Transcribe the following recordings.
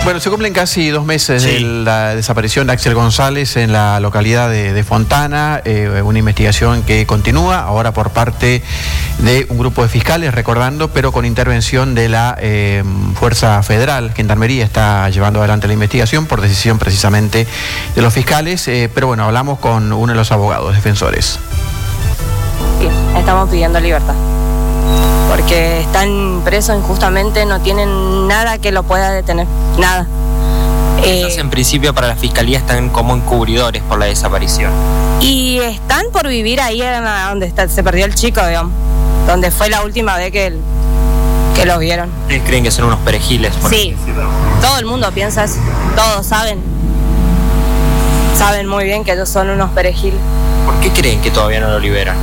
Bueno, se cumplen casi 2 meses de la desaparición de Axel González en la localidad de Fontana, una investigación que continúa ahora por parte de un grupo de fiscales, recordando, pero con intervención de la Fuerza Federal. Gendarmería está llevando adelante la investigación por decisión precisamente de los fiscales, pero bueno, hablamos con uno de los abogados defensores. Sí, estamos pidiendo libertad, porque están presos injustamente, no tienen nada que lo pueda detener, nada. Entonces, en principio, para la Fiscalía están como encubridores por la desaparición. Y están por vivir ahí donde se perdió el chico, digamos, donde fue la última vez que los vieron. ¿Ustedes creen que son unos perejiles? Sí, todo el mundo piensa eso, todos saben muy bien que ellos son unos perejiles. ¿Por qué creen que todavía no lo liberan?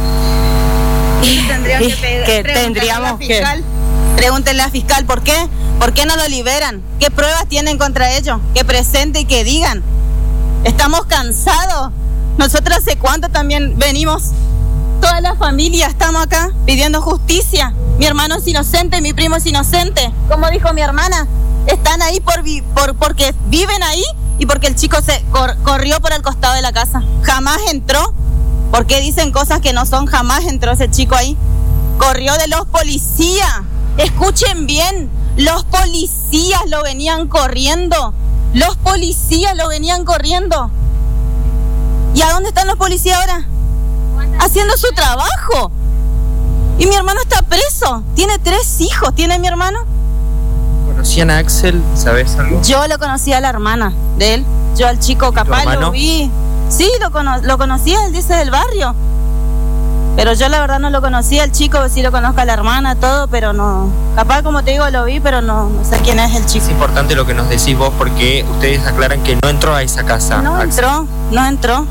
Tendríamos que... Pregúntenle al fiscal, ¿por qué? ¿Por qué no lo liberan? ¿Qué pruebas tienen contra ellos? Que presenten y que digan. Estamos cansados. Nosotros hace cuánto también venimos. Toda la familia estamos acá pidiendo justicia. Mi hermano es inocente, mi primo es inocente. Como dijo mi hermana, están ahí porque viven ahí y porque el chico se corrió por el costado de la casa. Jamás entró. ¿Por qué dicen cosas que no son? Jamás entró ese chico ahí. Corrió de los policías. Escuchen bien, los policías lo venían corriendo. Los policías lo venían corriendo. ¿Y a dónde están los policías ahora? Haciendo su trabajo. Y mi hermano está preso. Tiene 3 hijos, tiene mi hermano. ¿Conocían a Axel? ¿Sabes algo? Yo lo conocía a la hermana de él. Yo al chico capaz lo vi. Sí, lo conocía, él dice del barrio. Pero yo la verdad no lo conocía, el chico sí lo conozco a la hermana, todo, pero no. Capaz, como te digo, lo vi, pero no sé quién es el chico. Es importante lo que nos decís vos, porque ustedes aclaran que no entró a esa casa. No entró.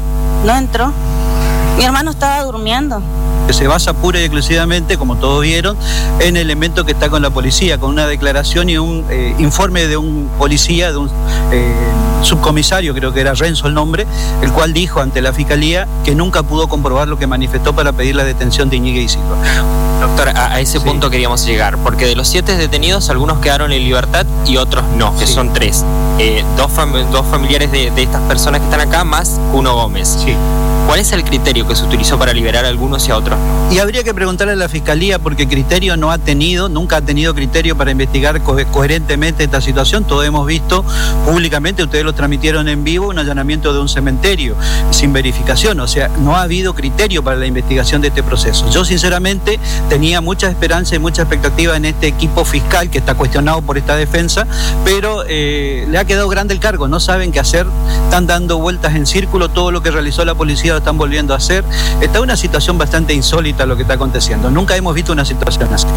Mi hermano estaba durmiendo. Que se basa pura y exclusivamente, como todos vieron, en el elemento que está con la policía, con una declaración y un informe de un policía, de un subcomisario, creo que era Renzo el nombre, el cual dijo ante la Fiscalía que nunca pudo comprobar lo que manifestó para pedir la detención de Iñigue y Silva. Doctor, a ese punto queríamos llegar, porque de los 7 detenidos, algunos quedaron en libertad y otros no, que son 3. Dos familiares de estas personas que están acá, más Cuno Gómez. Sí. ¿Cuál es el criterio que se utilizó para liberar a algunos y a otros no? Y habría que preguntarle a la Fiscalía, porque criterio nunca ha tenido criterio para investigar coherentemente esta situación. Todos hemos visto públicamente, ustedes lo transmitieron en vivo, un allanamiento de un cementerio sin verificación. O sea, no ha habido criterio para la investigación de este proceso. Yo sinceramente tenía mucha esperanza y mucha expectativa en este equipo fiscal que está cuestionado por esta defensa, pero le ha quedado grande el cargo, no saben qué hacer, están dando vueltas en círculo, todo lo que realizó la policía lo están volviendo a hacer. Está una situación bastante insólita lo que está aconteciendo, nunca hemos visto una situación así.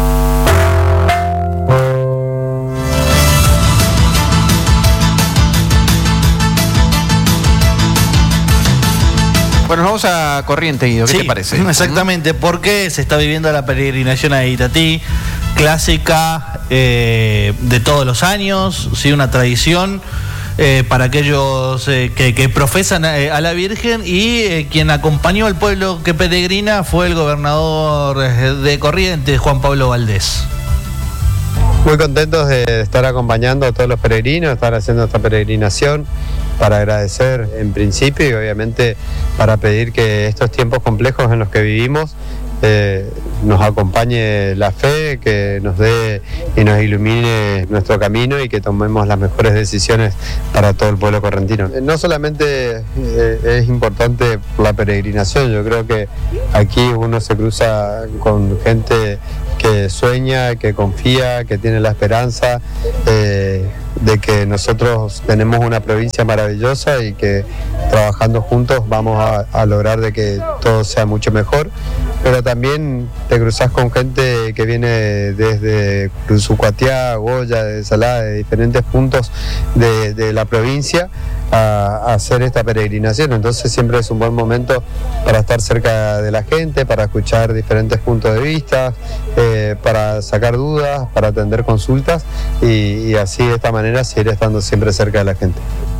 Bueno, nos vamos a Corrientes, Guido, ¿qué te parece? Exactamente, porque se está viviendo la peregrinación a Itatí, clásica de todos los años, ¿sí? Una tradición para aquellos que profesan a la Virgen, y quien acompañó al pueblo que peregrina fue el gobernador de Corrientes, Juan Pablo Valdés. Muy contentos de estar acompañando a todos los peregrinos, estar haciendo esta peregrinación para agradecer en principio y obviamente para pedir que estos tiempos complejos en los que vivimos nos acompañe la fe, que nos dé y nos ilumine nuestro camino y que tomemos las mejores decisiones para todo el pueblo correntino. No solamente es importante la peregrinación, yo creo que aquí uno se cruza con gente que sueña, que confía, que tiene la esperanza de que nosotros tenemos una provincia maravillosa y que trabajando juntos vamos a lograr de que todo sea mucho mejor. Pero también te cruzas con gente que viene desde Cruzucuatiá, Goya, de Salada, de diferentes puntos de la provincia a hacer esta peregrinación. Entonces siempre es un buen momento para estar cerca de la gente, para escuchar diferentes puntos de vista, para sacar dudas, para atender consultas y así de esta manera seguir estando siempre cerca de la gente.